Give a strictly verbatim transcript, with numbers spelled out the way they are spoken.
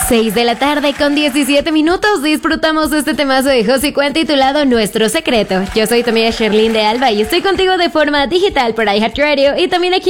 seis de la tarde con diecisiete minutos. Disfrutamos de este temazo de José Cuenta titulado Nuestro Secreto. Yo soy tu amiga Sherlyn de Alba y estoy contigo de forma digital por iHeartRadio y también aquí